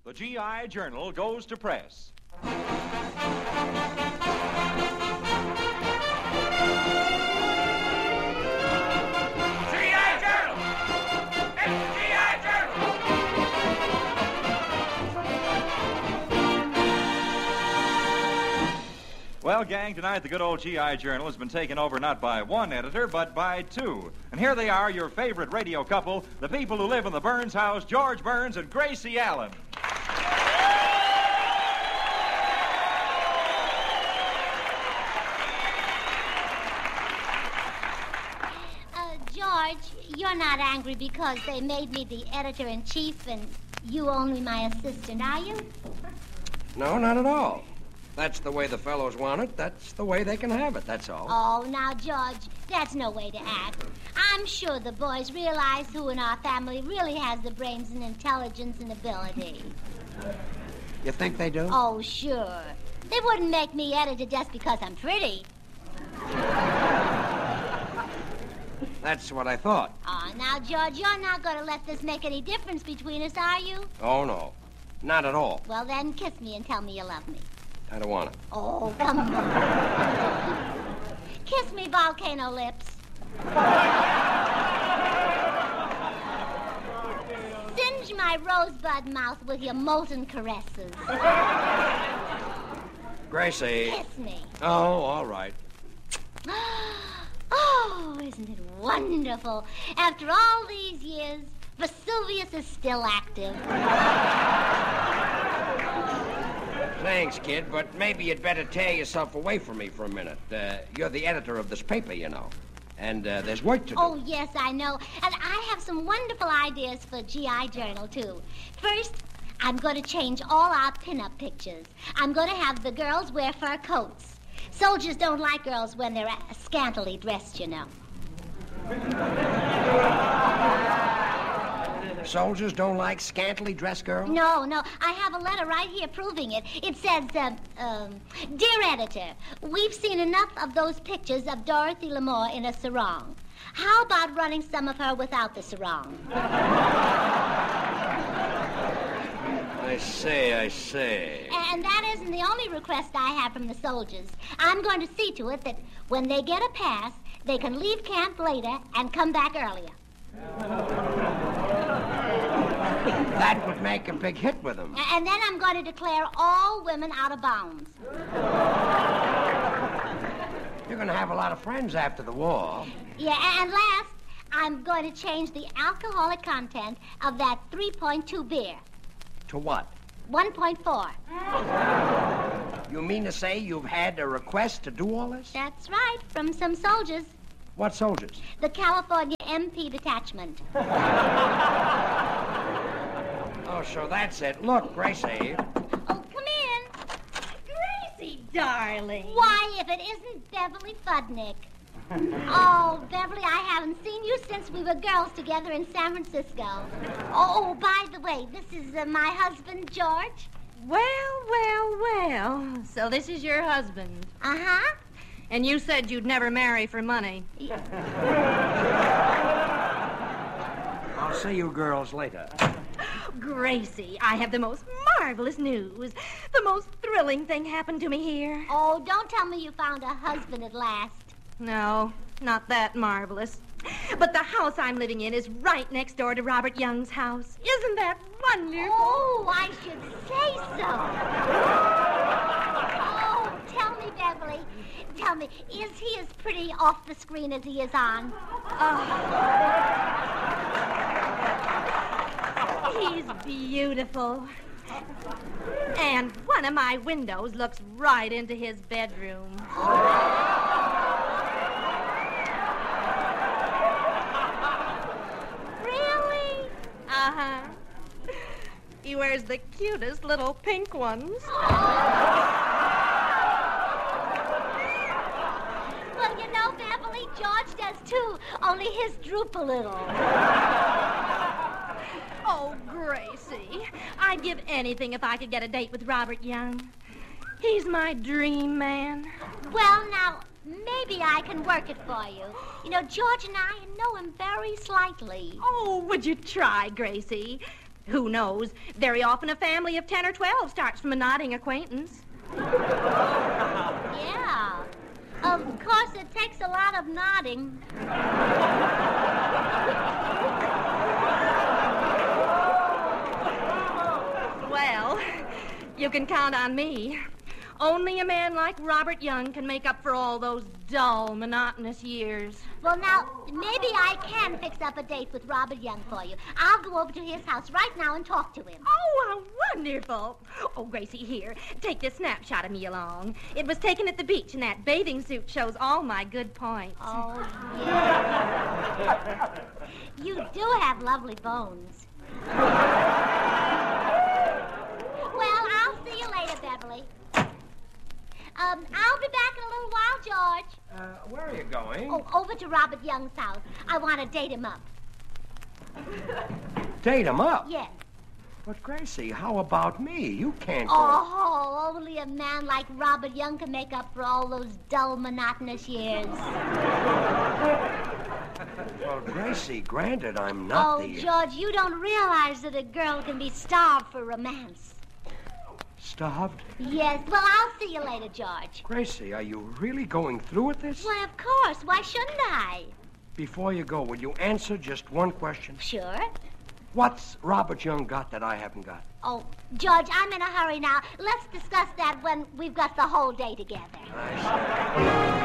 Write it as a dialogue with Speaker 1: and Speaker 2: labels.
Speaker 1: The GI Journal goes to press. Well, gang, tonight the good old GI Journal has been taken over not by one editor, but by two. And here they are, your favorite radio couple, the people who live in the Burns house, George Burns and Gracie Allen.
Speaker 2: George, you're not angry because they made me the editor-in-chief and you only my assistant, are you?
Speaker 3: No, not at all. That's the way the fellows want it. That's the way they can have it, that's all.
Speaker 2: Oh, now, George, that's no way to act. I'm sure the boys realize who in our family really has the brains and intelligence and ability.
Speaker 3: You think they do?
Speaker 2: Oh, sure. They wouldn't make me editor just because I'm pretty.
Speaker 3: That's what I thought.
Speaker 2: Oh, now, George, you're not going to let this make any difference between us, are you?
Speaker 3: Oh, no. Not at all.
Speaker 2: Well, then, kiss me and tell me you love me.
Speaker 3: I don't want to.
Speaker 2: Oh, come on. Kiss me, volcano lips. Singe my rosebud mouth with your molten caresses.
Speaker 3: Gracie.
Speaker 2: Kiss me.
Speaker 3: Oh, all right.
Speaker 2: Oh, isn't it wonderful? After all these years, Vesuvius is still active.
Speaker 3: Thanks, kid, but maybe you'd better tear yourself away from me for a minute. You're the editor of this paper, you know. And there's work to do.
Speaker 2: Oh, yes, I know. And I have some wonderful ideas for GI Journal, too. First, I'm going to change all our pin-up pictures. I'm going to have the girls wear fur coats. Soldiers don't like girls when they're scantily dressed, you know.
Speaker 3: Soldiers don't like scantily dressed girls?
Speaker 2: No. I have a letter right here proving it. It says, Dear Editor, we've seen enough of those pictures of Dorothy Lamour in a sarong. How about running some of her without the sarong?
Speaker 3: I see.
Speaker 2: And that isn't the only request I have from the soldiers. I'm going to see to it that when they get a pass, they can leave camp later and come back earlier.
Speaker 3: That would make a big hit with them.
Speaker 2: And then I'm going to declare all women out of bounds.
Speaker 3: You're going to have a lot of friends after the war.
Speaker 2: Yeah, and last, I'm going to change the alcoholic content of that 3.2 beer.
Speaker 3: To what?
Speaker 2: 1.4.
Speaker 3: You mean to say you've had a request to do all this?
Speaker 2: That's right, from some soldiers.
Speaker 3: What soldiers?
Speaker 2: The California MP detachment.
Speaker 3: Oh, so that's it. Look, Gracie.
Speaker 2: Oh, come in.
Speaker 4: Gracie, darling.
Speaker 2: Why, if it isn't Beverly Fudnick. Oh, Beverly, I haven't seen you since we were girls together in San Francisco. Oh, by the way, this is my husband, George.
Speaker 4: Well. So this is your husband.
Speaker 2: Uh-huh.
Speaker 4: And you said you'd never marry for money.
Speaker 3: I'll see you girls later.
Speaker 4: Gracie, I have the most marvelous news. The most thrilling thing happened to me here.
Speaker 2: Oh, don't tell me you found a husband at last.
Speaker 4: No, not that marvelous. But the house I'm living in is right next door to Robert Young's house. Isn't that wonderful?
Speaker 2: Oh, I should say so. Oh, tell me, Beverly. Tell me, is he as pretty off the screen as he is on?
Speaker 4: He's beautiful. And one of my windows looks right into his bedroom.
Speaker 2: Really?
Speaker 4: Uh-huh. He wears the cutest little pink ones.
Speaker 2: Well, you know, Beverly, George does too, only his droop a little.
Speaker 4: Oh, Gracie, I'd give anything if I could get a date with Robert Young. He's my dream man.
Speaker 2: Well, now, maybe I can work it for you. You know, George and I know him very slightly.
Speaker 4: Oh, would you try, Gracie? Who knows? Very often a family of 10 or 12 starts from a nodding acquaintance.
Speaker 2: Yeah. Of course, it takes a lot of nodding.
Speaker 4: Well, you can count on me. Only a man like Robert Young can make up for all those dull, monotonous years.
Speaker 2: Well, now, maybe I can fix up a date with Robert Young for you. I'll go over to his house right now and talk to him.
Speaker 4: Oh, how wonderful. Oh, Gracie, here, take this snapshot of me along. It was taken at the beach, and that bathing suit shows all my good points.
Speaker 2: Oh, yeah. You do have lovely bones. Well, I'll see you later, Beverly. I'll be back in a little while, George.
Speaker 3: Where are you going?
Speaker 2: Oh, over to Robert Young's house. I want to date him up.
Speaker 3: Date him up?
Speaker 2: Yes.
Speaker 3: But, Gracie, how about me? You can't go.
Speaker 2: Oh, only a man like Robert Young can make up for all those dull, monotonous years.
Speaker 3: Well, Gracie, granted, I'm not
Speaker 2: Oh, George, you don't realize that a girl can be starved for romance.
Speaker 3: Starved?
Speaker 2: Yes. Well, I'll see you later, George.
Speaker 3: Gracie, are you really going through with this?
Speaker 2: Why, of course. Why shouldn't I?
Speaker 3: Before you go, will you answer just one question?
Speaker 2: Sure.
Speaker 3: What's Robert Young got that I haven't got?
Speaker 2: Oh, George, I'm in a hurry now. Let's discuss that when we've got the whole day together.
Speaker 3: I see.